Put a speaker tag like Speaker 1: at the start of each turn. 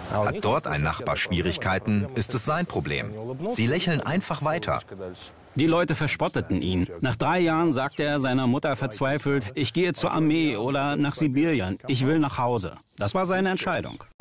Speaker 1: Hat dort ein Nachbar Schwierigkeiten, ist es sein Problem. Sie lächeln einfach weiter.
Speaker 2: Die Leute verspotteten ihn. Nach 3 Jahren sagte er seiner Mutter verzweifelt, ich gehe zur Armee oder nach Sibirien, ich will nach Hause. Das war seine Entscheidung.